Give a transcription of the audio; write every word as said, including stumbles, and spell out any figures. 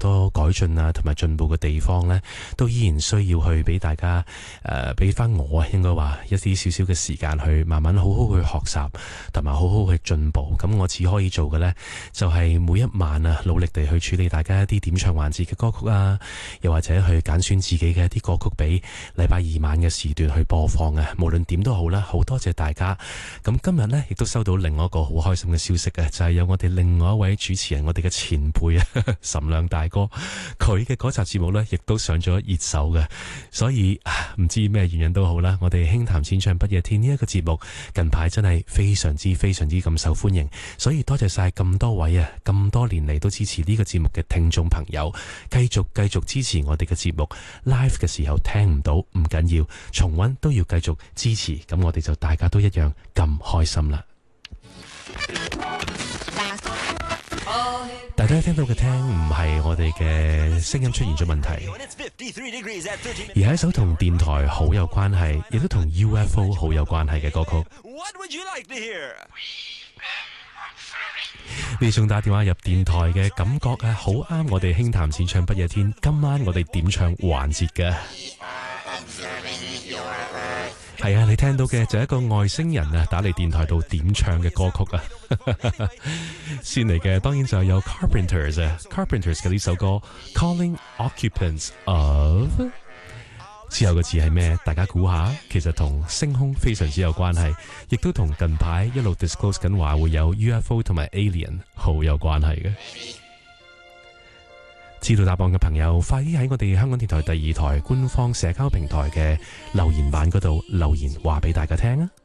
多改進啊同埋進步嘅地方呢，都依然需要去俾大家誒俾翻我啊，應該話一啲少少嘅時間去慢慢好好去學習同埋好好去進步。咁我只可以做嘅呢，就係每一晚啊努力地去處理大家一啲點唱環節嘅歌曲啊，又或者去揀選自己嘅一啲歌曲俾禮拜二晚嘅時段去播放啊。無論點都好啦，好多謝大家。咁今日呢，亦都收到另外一個好開心嘅消息嘅，就係有我哋另外一位主持人，我哋嘅前輩啊，岑亮大哥，佢嘅嗰集節目呢，亦都上咗熱搜嘅。所以唔知咩原因都好啦，我哋輕談淺唱不夜天呢一個節目近排真係非常之非常之咁受歡迎，所以多謝晒咁多位啊，咁多年嚟都支持呢個節目嘅聽眾朋友，繼續繼續支持我哋嘅節目。 live 嘅時候聽唔到唔緊要，重溫都要繼續支持，咁我哋就大家都一樣咁開心啦。大家聽到嘅聽唔係我哋嘅聲音出現咗問題，而係一首同電台好有關係，亦都同 U F O 好有關係嘅歌曲。呢送打電話入電台嘅感覺啊，好啱我哋輕談淺唱不夜天今晚我哋點唱環節嘅。係啊，你聽到嘅就係一個外星人啊打嚟電台度點唱嘅歌曲啊。先嚟嘅當然就係有 Carpenters 啊 Carpenters 嘅呢首歌 Calling Occupants of， 之後個字係咩？大家估下，其實同星空非常之有關係，亦都同近排一路 disclose 緊話會有 U F O 同埋 Alien 好有關係嘅。知道答案嘅朋友，快啲喺我哋香港電台第二台官方社交平台嘅留言版嗰度留言話俾大家聽啊！